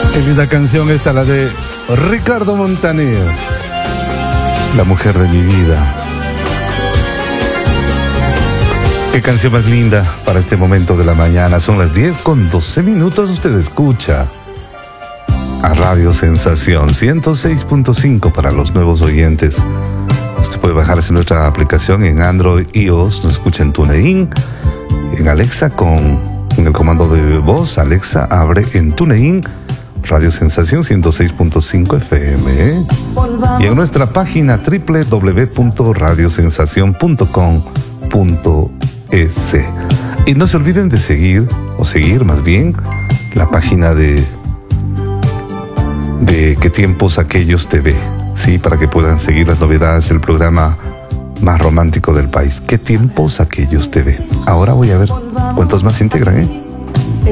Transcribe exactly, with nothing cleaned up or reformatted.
Qué linda canción esta, la de Ricardo Montaner, La mujer de mi vida. Qué canción más linda para este momento de la mañana. Son las diez con doce minutos. Usted escucha a Radio Sensación ciento seis punto cinco para los nuevos oyentes. Usted puede bajarse nuestra aplicación en Android, iOS, nos escucha en TuneIn, en Alexa con, con el comando de voz. Alexa, abre en TuneIn Radio Sensación ciento seis punto cinco F M, ¿eh? Y en nuestra página doble u doble u doble u punto radio sensación punto com punto es. Y no se olviden de seguir, o seguir más bien, la página de de Qué tiempos aquellos T V, sí, para que puedan seguir las novedades del programa más romántico del país. Qué tiempos aquellos T V. Ahora voy a ver cuántos más se integran, ¿eh?